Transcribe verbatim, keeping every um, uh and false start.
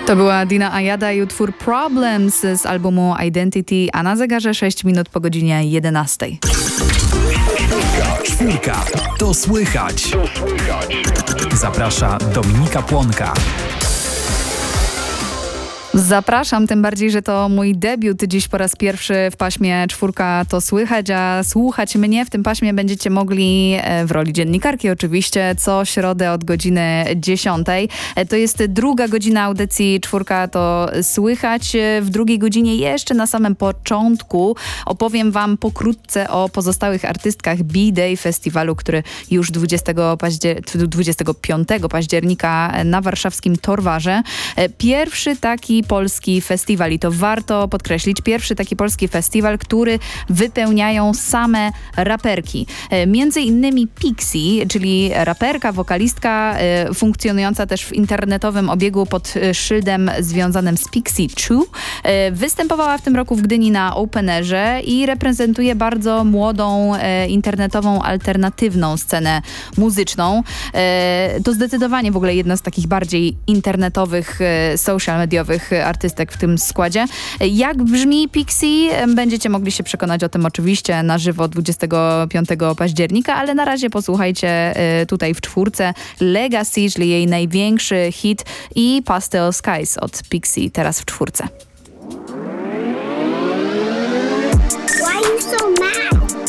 To była Dina Ayada i utwór Problems z albumu Identity, a na zegarze sześć minut po godzinie jedenastej. Czwórka. To słychać. Zaprasza Dominika Płonka. Zapraszam, tym bardziej, że to mój debiut dziś po raz pierwszy w paśmie Czwórka to słychać, a słuchać mnie w tym paśmie będziecie mogli w roli dziennikarki oczywiście co środę od godziny dziesiątej. To jest druga godzina audycji Czwórka to słychać. W drugiej godzinie jeszcze na samym początku opowiem wam pokrótce o pozostałych artystkach B-Day festiwalu, który już dwudziestego piątego października na warszawskim Torwarze. Pierwszy taki polski festiwal i to warto podkreślić, pierwszy taki polski festiwal, który wypełniają same raperki. Między innymi Pixie, czyli raperka, wokalistka, funkcjonująca też w internetowym obiegu pod szyldem związanym z Pixie Chu. Występowała w tym roku w Gdyni na Open Airze i reprezentuje bardzo młodą, internetową, alternatywną scenę muzyczną. To zdecydowanie w ogóle jedna z takich bardziej internetowych, social mediowych artystek w tym składzie. Jak brzmi Pixie? Będziecie mogli się przekonać o tym oczywiście na żywo dwudziestego piątego października, ale na razie posłuchajcie tutaj w czwórce Legacy, czyli jej największy hit, i Pastel Skies od Pixie teraz w czwórce. Why you so